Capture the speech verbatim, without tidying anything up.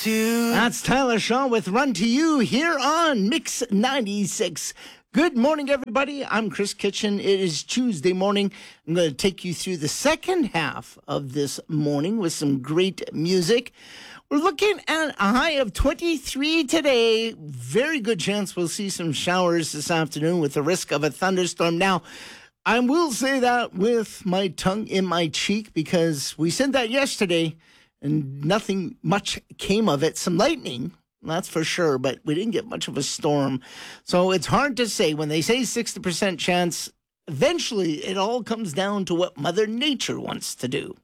to You. That's Tyler Shaw with Run to You here on Mix ninety-six. Good morning, everybody. I'm Chris Kitchen. It is Tuesday morning. I'm going to take you through the second half of this morning with some great music. We're looking at a high of twenty-three today. Very good chance we'll see some showers this afternoon with the risk of a thunderstorm. Now, I will say that with my tongue in my cheek because we said that yesterday and nothing much came of it. Some lightning, that's for sure, but we didn't get much of a storm. So it's hard to say. When they say sixty percent chance, eventually it all comes down to what Mother Nature wants to do.